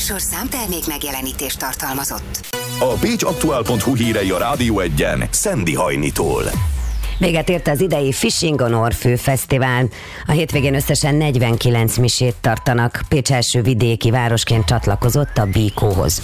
műsorszám termék megjelenítést tartalmazott. A pécsaktuál.hu hírei a Rádió Egyen Szendi Hajnitól. Véget ért az idei Fishing on Orfű Fesztivál. A hétvégén összesen 49 misét tartanak. Pécs első vidéki városként csatlakozott a BIKO-hoz.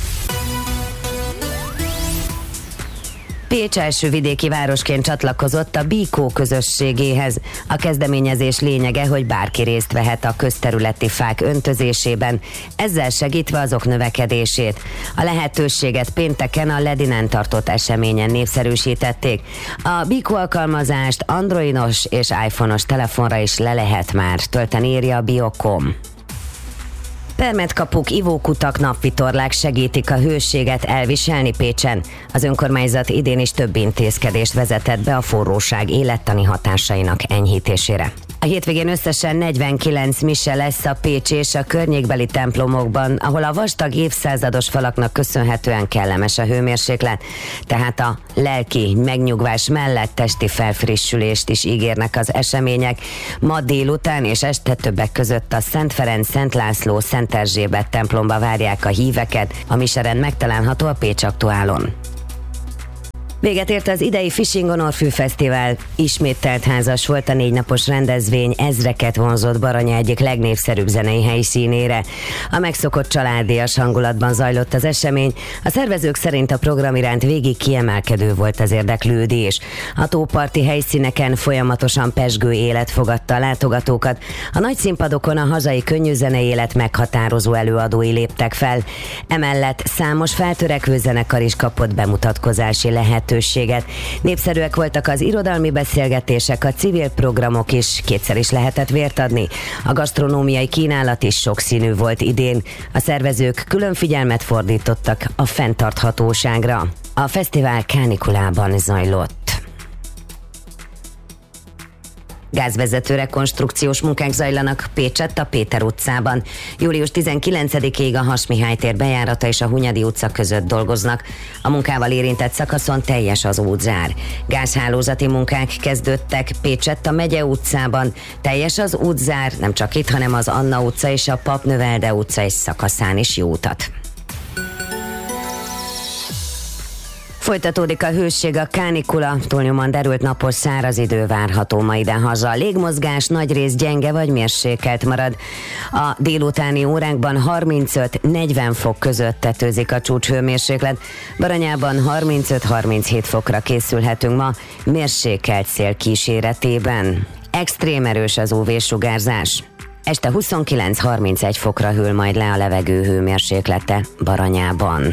Pécs első vidéki városként csatlakozott a BIKO közösségéhez. A kezdeményezés lényege, hogy bárki részt vehet a közterületi fák öntözésében, ezzel segítve azok növekedését. A lehetőséget pénteken a Ledinen tartott eseményen népszerűsítették. A BIKO alkalmazást androidos és iPhone-os telefonra is le lehet már tölteni, írja a Biocom. Permetkapuk, ivókutak, napvitorlák segítik a hőséget elviselni Pécsen. Az önkormányzat idén is több intézkedést vezetett be a forróság élettani hatásainak enyhítésére. A hétvégén összesen 49 mise lesz a pécsi és a környékbeli templomokban, ahol a vastag évszázados falaknak köszönhetően kellemes a hőmérséklet, tehát a lelki megnyugvás mellett testi felfrissülést is ígérnek az események. Ma délután és este többek között a Szent Ferenc, Szent László, Szent Erzsébet templomba várják a híveket, a miserend megtalálható a Pécsaktuálon. Véget ért az idei Fishing on Orfű Fesztivál. Ismét teltházas volt a 4 napos rendezvény, ezreket vonzott Baranya egyik legnépszerűbb zenei helyszínére. A megszokott családias hangulatban zajlott az esemény. A szervezők szerint a program iránt végig kiemelkedő volt az érdeklődés. A tóparti helyszíneken folyamatosan pezsgő élet fogadta a látogatókat. A nagy színpadokon a hazai könnyűzenei élet meghatározó előadói léptek fel. Emellett számos feltörekvő zenekar is kapott bemutatkozási lehetőséget. Népszerűek voltak az irodalmi beszélgetések, a civil programok is, kétszer is lehetett vért adni. A gasztronómiai kínálat is sokszínű volt idén. A szervezők külön figyelmet fordítottak a fenntarthatóságra. A fesztivál kánikulában zajlott. Gázvezető rekonstrukciós munkák zajlanak Pécsett a Péter utcában. Július 19-ig a Hass Mihály tér bejárata és a Hunyadi utca között dolgoznak. A munkával érintett szakaszon teljes az útzár. Gázhálózati munkák kezdődtek Pécsett a Megye utcában. Teljes az útzár, nem csak itt, hanem az Anna utca és a Papnövelde utca és szakaszán is jó utat. Folytatódik a hőség, a kánikula, túlnyomóan derült napos száraz idő várható ma idehaza. A légmozgás nagyrészt gyenge vagy mérsékelt marad. A délutáni órákban 35-40 fok között tetőzik a csúcshőmérséklet. Baranyában 35-37 fokra készülhetünk ma, mérsékelt szél kíséretében. Extrém erős az UV-sugárzás. Este 29-31 fokra hűl majd le a levegő hőmérséklete Baranyában.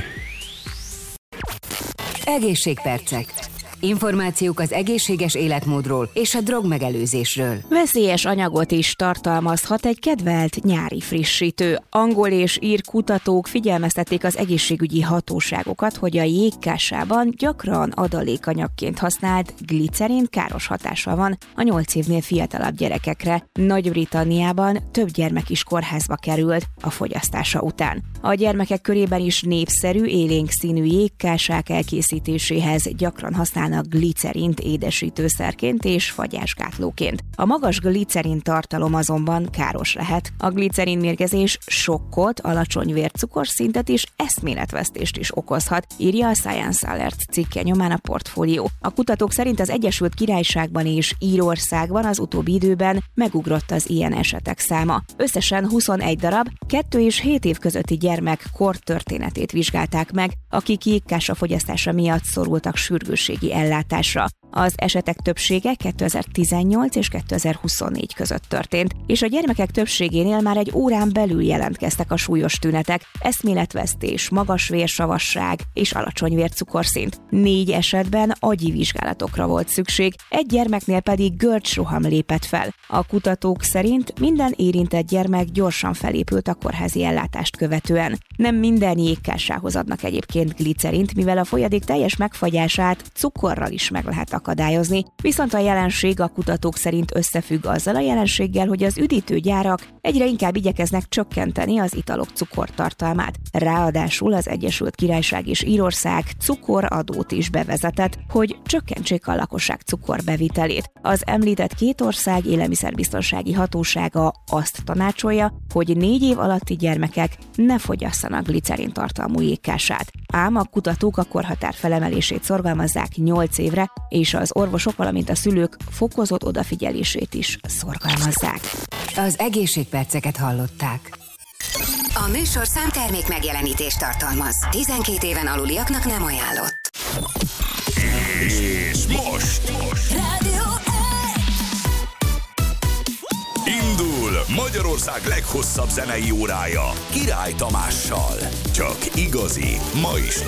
Egészségpercek. Információk az egészséges életmódról és a drogmegelőzésről. Veszélyes anyagot is tartalmazhat egy kedvelt nyári frissítő. Angol és ír kutatók figyelmeztették az egészségügyi hatóságokat, hogy a jégkásában gyakran adalékanyagként használt glicerin káros hatással van a 8 évnél fiatalabb gyerekekre. Nagy-Britanniában több gyermek is kórházba került a fogyasztása után. A gyermekek körében is népszerű, élénk színű jégkásák elkészítéséhez gyakran használnak glicerint édesítőszerként és fagyásgátlóként. A magas glicerin tartalom azonban káros lehet. A glicerin mérgezés sokkot, alacsony vércukorszintet és eszméletvesztést is okozhat, írja a Science Alert cikke nyomán a Portfólió. A kutatók szerint az Egyesült Királyságban és Írországban az utóbbi időben megugrott az ilyen esetek száma. Összesen 21 darab, 2 és 7 év közötti gyermek kortörténetét vizsgálták meg, akik jégkása fogyasztása miatt szorultak sürgősségi ellátásra. Az esetek többsége 2018 és 2024 között történt, és a gyermekek többségénél már egy órán belül jelentkeztek a súlyos tünetek, eszméletvesztés, magas vérsavasság és alacsony vércukorszint. 4 esetben agyi vizsgálatokra volt szükség, egy gyermeknél pedig görcsroham lépett fel. A kutatók szerint minden érintett gyermek gyorsan felépült a kórházi ellátást követően. Nem minden jégkásához adnak egyébként glicerint, mivel a folyadék teljes megfagyását cukorral is meg lehet akadályozni, viszont a jelenség a kutatók szerint összefügg azzal a jelenséggel, hogy az üdítőgyárak egyre inkább igyekeznek csökkenteni az italok cukortartalmát. Ráadásul az Egyesült Királyság és Írország cukoradót is bevezetett, hogy csökkentsék a lakosság cukorbevitelét. Az említett két ország élelmiszerbiztonsági hatósága azt tanácsolja, hogy 4 év alatti gyermekek ne fogyasszanak glicerin tartalmú jégkását. Ám a kutatók a korhatár felemelését szorgalmazzák 8 évre, és az orvosok, valamint a szülők fokozott odafigyelését is szorgalmazzák. Az egészségperceket hallották. A műsorszám termék megjelenítést tartalmaz. 12 éven aluliaknak nem ajánlott. És most Rádió indul Magyarország leghosszabb zenei órája Király Tamással. Csak igazi, ma is